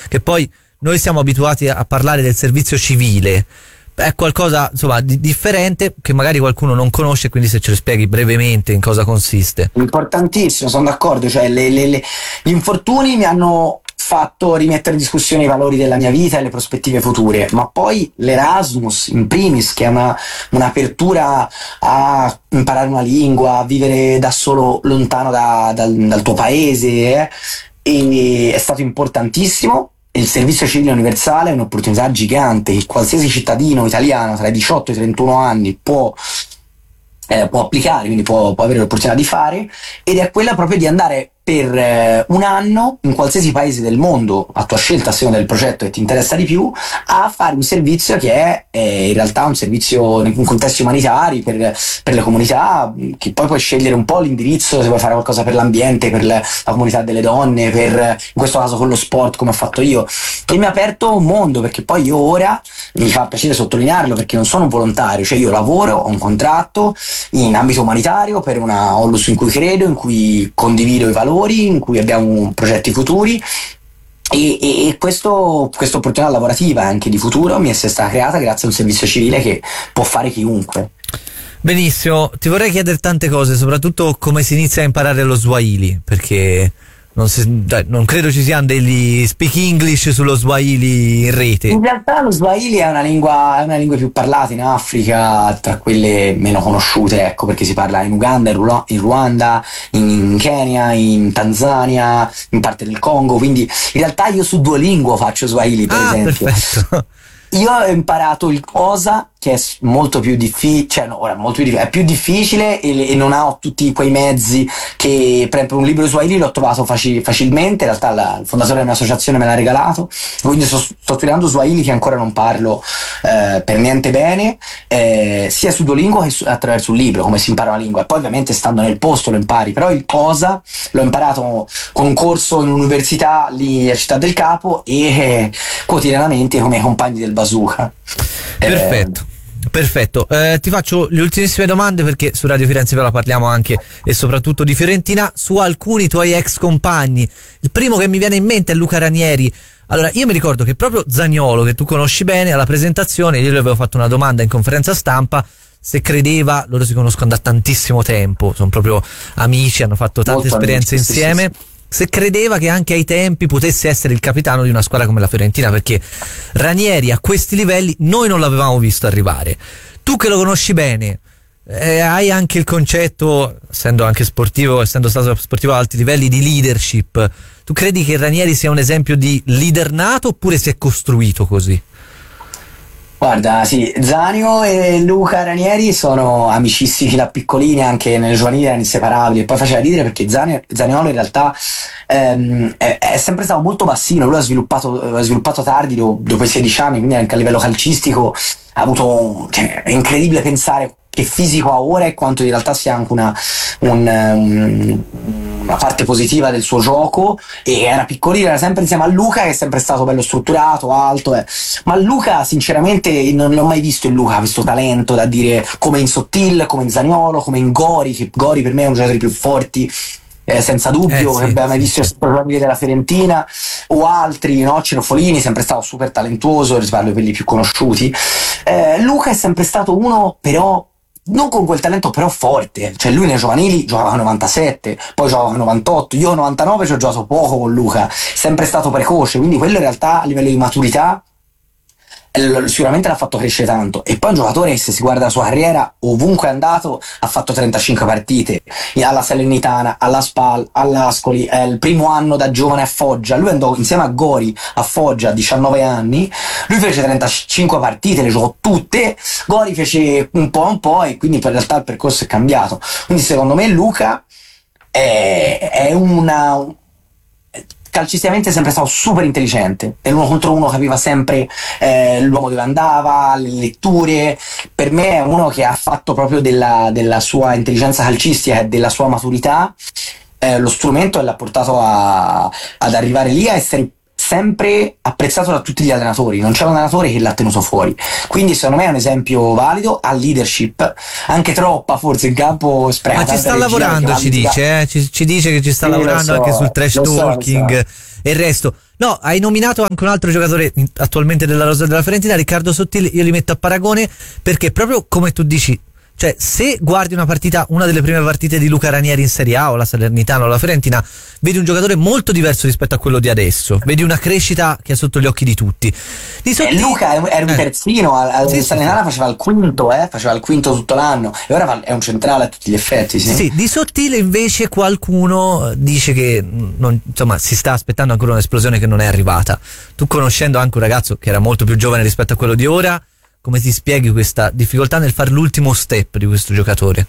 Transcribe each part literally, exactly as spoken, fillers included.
che poi noi siamo abituati a parlare del servizio civile. È qualcosa insomma di differente che magari qualcuno non conosce, quindi se ce lo spieghi brevemente in cosa consiste. Importantissimo, sono d'accordo, cioè le, le, le, gli infortuni mi hanno fatto rimettere in discussione i valori della mia vita e le prospettive future, ma poi l'Erasmus in primis, che è una, un'apertura a imparare una lingua, a vivere da solo lontano da, dal, dal tuo paese, eh, e è stato importantissimo. Il servizio civile universale è un'opportunità gigante che qualsiasi cittadino italiano tra i diciotto e i trentuno anni può, eh, può applicare, quindi può, può avere l'opportunità di fare, ed è quella proprio di andare per eh, un anno in qualsiasi paese del mondo, a tua scelta a seconda del progetto che ti interessa di più, a fare un servizio che è eh, in realtà un servizio in contesti umanitari per, per le comunità, che poi puoi scegliere un po' l'indirizzo, se vuoi fare qualcosa per l'ambiente, per la, la comunità delle donne, per in questo caso con lo sport come ho fatto io, e mi ha aperto un mondo, perché poi io ora, mi fa piacere sottolinearlo perché non sono un volontario, cioè io lavoro, ho un contratto in ambito umanitario per una onlus in cui credo, in cui condivido i valori, in cui abbiamo progetti futuri, e, e, e questo, questa opportunità lavorativa anche di futuro mi è stata creata grazie a un servizio civile che può fare chiunque. Benissimo, ti vorrei chiedere tante cose, soprattutto come si inizia a imparare lo Swahili, perché non, si, dai, non credo ci siano degli speak English sullo Swahili in rete. In realtà lo Swahili è una lingua, è una lingua più parlata in Africa, tra quelle meno conosciute, ecco, perché si parla in Uganda, in, Ru- in Ruanda, in Kenya, in Tanzania, in parte del Congo, quindi in realtà io su Duolingo faccio Swahili, per ah, esempio. Perfetto. Io ho imparato il Xhosa, che è molto più difficile, cioè no, ora molto più difficile, è più difficile e, e non ho tutti quei mezzi che, per esempio, un libro di Swahili l'ho trovato faci, facilmente, in realtà la, il fondatore della mia associazione me l'ha regalato, quindi sto, sto studiando Swahili che ancora non parlo eh, per niente bene, eh, sia su Duolingo che su, attraverso un libro, come si impara una lingua, e poi ovviamente stando nel posto lo impari, però il Xhosa l'ho imparato con un corso in un'università lì a Città del Capo e eh, quotidianamente come i compagni del bazooka. Perfetto. Perfetto, eh, ti faccio le ultimissime domande perché su Radio Firenze Viola parliamo anche e soprattutto di Fiorentina, su alcuni tuoi ex compagni. Il primo che mi viene in mente è Luca Ranieri. Allora, io mi ricordo che proprio Zaniolo, che tu conosci bene, alla presentazione io gli avevo fatto una domanda in conferenza stampa se credeva, loro si conoscono da tantissimo tempo, sono proprio amici, hanno fatto tante Molto esperienze amici, insieme. Sì, sì. Se credeva che anche ai tempi potesse essere il capitano di una squadra come la Fiorentina, perché Ranieri a questi livelli noi non l'avevamo visto arrivare. Tu che lo conosci bene, eh, hai anche il concetto, essendo anche sportivo, essendo stato sportivo a alti livelli, di leadership. Tu credi che Ranieri sia un esempio di leader nato oppure si è costruito così? Guarda, sì, Zanio e Luca Ranieri sono amicissimi da piccolini, anche nelle giovanili erano inseparabili, e poi faceva ridere perché Zanio, Zaniolo in realtà ehm, è, è sempre stato molto bassino, lui ha sviluppato, ha sviluppato tardi, do, dopo i sedici anni, quindi anche a livello calcistico ha avuto, cioè, è incredibile pensare che fisico ha ora e quanto in realtà sia anche una, un, um, una parte positiva del suo gioco, e era piccolino, era sempre insieme a Luca che è sempre stato bello strutturato, alto, eh. Ma Luca sinceramente non, non ho mai visto in Luca questo talento da dire come in Sottil, come in Zaniolo, come in Gori, che Gori per me è uno dei giocatori più forti eh, senza dubbio, eh, sì, che abbiamo mai sì, visto sì. probabili della Fiorentina, o altri, no? Cerofolini sempre stato super talentuoso, risparmio quelli più conosciuti. eh, Luca è sempre stato uno però non con quel talento però forte, cioè lui nei giovanili giocava a novantasette, poi giocava a novantotto, io a novantanove ci ho giocato poco con Luca, sempre stato precoce, quindi quello in realtà a livello di maturità eh, sicuramente l'ha fatto crescere tanto. E poi un giocatore, se si guarda la sua carriera, ovunque è andato ha fatto trentacinque partite, alla Salernitana, alla Spal, all'Ascoli, eh, il primo anno da giovane a Foggia, lui andò insieme a Gori a Foggia a diciannove anni, lui fece trentacinque partite, le giocò tutte, Gori fece un po' un po' e quindi in realtà il percorso è cambiato. Quindi secondo me Luca è, è una... calcisticamente è sempre stato super intelligente, nell'uno contro uno capiva sempre eh, l'uomo dove andava, le letture. Per me è uno che ha fatto proprio della, della sua intelligenza calcistica e della sua maturità eh, lo strumento, e l'ha portato a, ad arrivare lì, a essere sempre apprezzato da tutti gli allenatori, non c'è un allenatore che l'ha tenuto fuori, quindi secondo me è un esempio valido, ha leadership, anche troppa forse in campo, spreca. Ma ci sta lavorando, ci dice, eh? ci, ci dice che ci sta sì, lavorando so, anche sul trash talking so, so. e il resto. No, hai nominato anche un altro giocatore attualmente della rosa della Fiorentina, Riccardo Sottile. Io li metto a paragone perché proprio come tu dici, cioè se guardi una partita, una delle prime partite di Luca Ranieri in Serie A o la Salernitana o la Fiorentina, vedi un giocatore molto diverso rispetto a quello di adesso, vedi una crescita che è sotto gli occhi di tutti. Di Sottile, eh, Luca era un eh. terzino, al sì, Salernitana sì. faceva il quinto, eh, faceva il quinto tutto l'anno e ora è un centrale a tutti gli effetti. Sì, sì di Sottile invece qualcuno dice che non, insomma si sta aspettando ancora un'esplosione che non è arrivata. Tu, conoscendo anche un ragazzo che era molto più giovane rispetto a quello di ora, come ti spieghi questa difficoltà nel fare l'ultimo step di questo giocatore?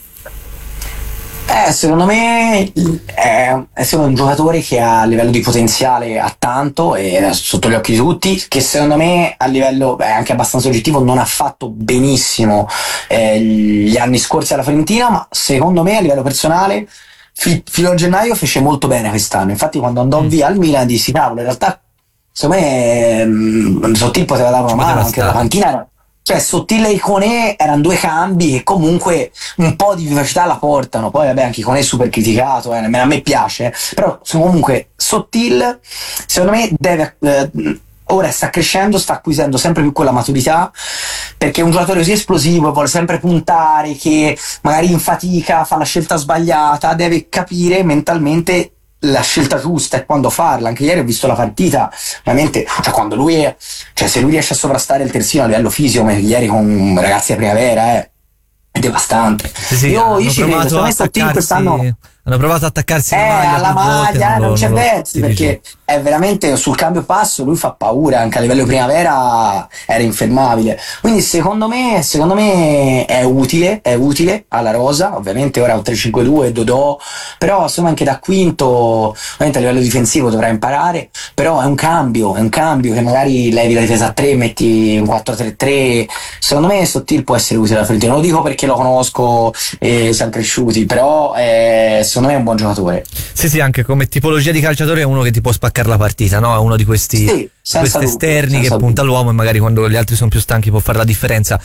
Eh, secondo me è, è un giocatore che a livello di potenziale ha tanto e è sotto gli occhi di tutti, che secondo me a livello beh, anche abbastanza oggettivo non ha fatto benissimo eh, gli anni scorsi alla Fiorentina, ma secondo me a livello personale fi, fino a gennaio fece molto bene quest'anno. Infatti quando andò mm. via al Milan dissi cavolo, in realtà secondo me mh, Sottile poteva dare una mano anche la panchina, cioè Sottile e Iconé erano due cambi che comunque un po' di vivacità la portano. Poi vabbè anche Iconé è super criticato, eh, a me piace, però comunque Sottile secondo me deve eh, ora sta crescendo, sta acquisendo sempre più quella maturità, perché è un giocatore così esplosivo, vuole sempre puntare, che magari in fatica fa la scelta sbagliata, deve capire mentalmente la scelta giusta e quando farla. Anche ieri ho visto la partita, veramente, cioè quando lui è, cioè se lui riesce a sovrastare il terzino a livello fisico, come ieri con ragazzi a primavera, eh, è devastante. Sì, sì, io io ci vedo, secondo me Sottile quest'anno hanno provato ad attaccarsi eh, alla maglia, volte, eh, non c'è lo, verso, perché è veramente sul cambio passo lui fa paura, anche a livello primavera era infermabile. Quindi secondo me secondo me è utile, è utile alla rosa. Ovviamente ora un tre cinque due Dodò, però insomma anche da quinto ovviamente a livello difensivo dovrà imparare, però è un cambio, è un cambio che magari levi la difesa a tre, metti un quattro tre tre. Secondo me Sottile può essere utile alla Fiorentina, non lo dico perché lo conosco e siamo cresciuti, però è secondo me è un buon giocatore. Sì, sì, anche come tipologia di calciatore è uno che ti può spaccare la partita, no? È uno di questi, sì, questi dubbio, esterni che punta all'uomo e magari quando gli altri sono più stanchi può fare la differenza.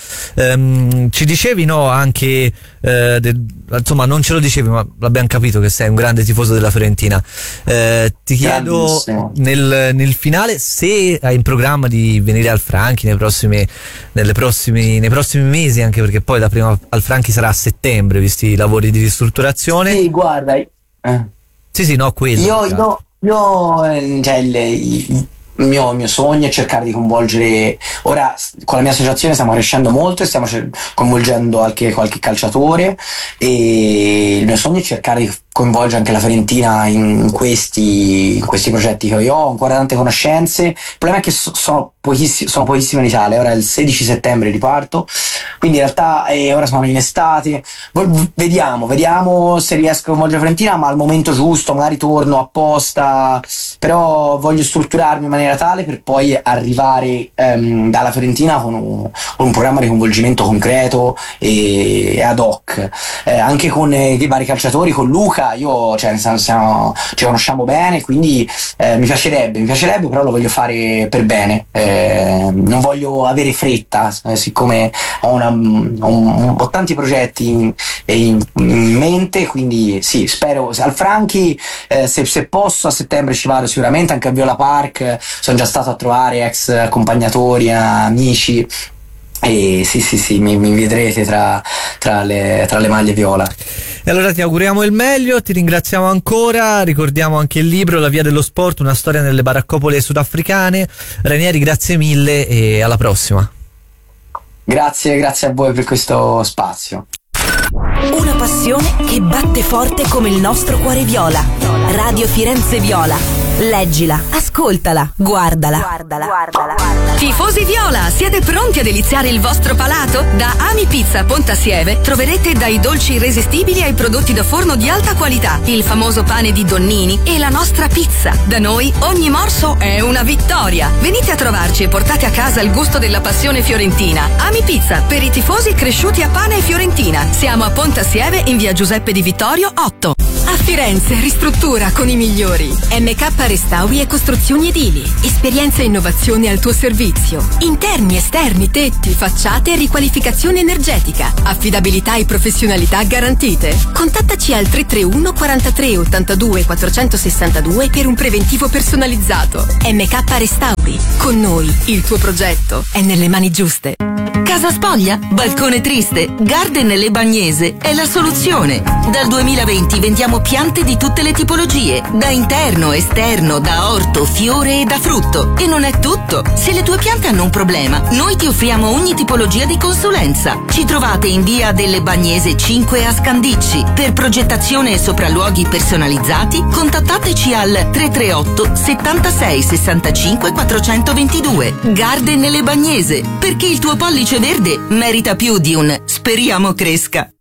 Um, ci dicevi, no, anche eh, de, insomma non ce lo dicevi, ma l'abbiamo capito che sei un grande tifoso della Fiorentina. Eh, ti chiedo nel, nel finale se hai in programma di venire al Franchi nei prossimi, nelle prossimi, nei prossimi mesi, anche perché poi la prima al Franchi sarà a settembre, visti i lavori di ristrutturazione. Sì, guarda, eh. sì sì no quello io io, io cioè il, il mio, mio sogno è cercare di coinvolgere, ora con la mia associazione stiamo crescendo molto e stiamo cer- coinvolgendo anche qualche calciatore, e il mio sogno è cercare di coinvolge anche la Fiorentina in questi, in questi progetti che io ho ancora tante conoscenze. Il problema è che so, sono pochissimi, sono pochissimo in Italia. Ora è il sedici settembre riparto, quindi in realtà eh, ora sono in estate. Vediamo, vediamo se riesco a coinvolgere la Fiorentina, ma al momento giusto, magari torno apposta, però voglio strutturarmi in maniera tale per poi arrivare ehm, dalla Fiorentina con un, con un programma di coinvolgimento concreto e, e ad hoc, eh, anche con eh, i vari calciatori, con Luca. Io cioè, siamo, ci conosciamo bene, quindi eh, mi piacerebbe, mi piacerebbe, però lo voglio fare per bene. Eh, non voglio avere fretta, eh, siccome ho, una, ho, un, ho tanti progetti in, in, in mente, quindi sì, spero al Franchi, eh, se, se posso a settembre ci vado sicuramente, anche a Viola Park sono già stato a trovare ex accompagnatori, amici. E sì sì sì mi, mi vedrete tra, tra, le, tra le maglie viola. E allora ti auguriamo il meglio, ti ringraziamo ancora, ricordiamo anche il libro La via dello sport, una storia nelle baraccopole sudafricane. Ranieri, grazie mille e alla prossima. Grazie, grazie a voi per questo spazio. Una passione che batte forte come il nostro cuore viola. Radio Firenze Viola. Leggila, ascoltala, guardala. Guardala, guardala. Tifosi viola, siete pronti a deliziare il vostro palato? Da Ami Pizza Pontassieve troverete dai dolci irresistibili ai prodotti da forno di alta qualità, il famoso pane di Donnini e la nostra pizza. Da noi ogni morso è una vittoria. Venite a trovarci e portate a casa il gusto della passione fiorentina. Ami Pizza, per i tifosi cresciuti a pane e fiorentina. Siamo a Pontassieve in via Giuseppe Di Vittorio otto. Firenze ristruttura con i migliori. M K Restauri e Costruzioni Edili. Esperienza e innovazione al tuo servizio. Interni, esterni, tetti, facciate e riqualificazione energetica. Affidabilità e professionalità garantite. Contattaci al tre tre uno quarantatré ottantadue quattrocentosessantadue per un preventivo personalizzato. M K Restauri. Con noi il tuo progetto è nelle mani giuste. Casa spoglia? Balcone triste? Garden Le Bagnese è la soluzione. Dal duemilaventi vendiamo piante di tutte le tipologie, da interno, esterno, da orto, fiore e da frutto. E non è tutto. Se le tue piante hanno un problema, noi ti offriamo ogni tipologia di consulenza. Ci trovate in via delle Bagnese cinque a Scandicci. Per progettazione e sopralluoghi personalizzati, contattateci al tre tre otto settantasei sessantacinque quattrocentoventidue. Garden Le Bagnese, perché il tuo pollice verde merita più di un speriamo cresca.